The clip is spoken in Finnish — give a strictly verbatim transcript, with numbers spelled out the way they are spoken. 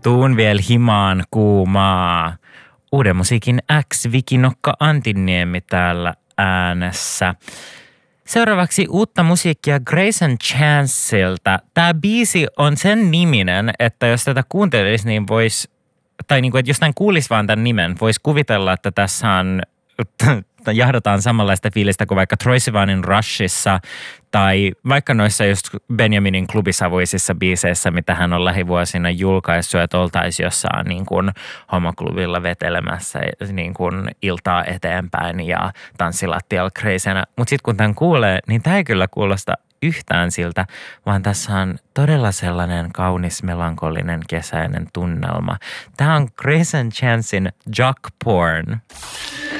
Tuun vielä himaan kuumaa. Uuden musiikin X, Vikinokka Antiniemi täällä äänessä. Seuraavaksi uutta musiikkia Grayson Chanceilta. Tämä biisi on sen niminen, että jos tätä kuuntelisi, niin voisi, tai niin kuin, että jos tämän kuulisi vaan tämän nimen, voisi kuvitella, että tässä on, jahdataan samanlaista fiilistä kuin vaikka Troye Sivanin Rushissa tai vaikka noissa just Benjaminin klubisavuisissa biiseissä, mitä hän on lähivuosina julkaissut, että oltaisiin jossain niin kuin homoklubilla vetelemässä niin kuin iltaa eteenpäin ja tanssilattialla crazynä. Mutta sitten kun tämän kuulee, niin tämä ei kyllä kuulosta yhtään siltä, vaan tässä on todella sellainen kaunis, melankolinen, kesäinen tunnelma. Tämä on Grayson Chancein Jock Porn.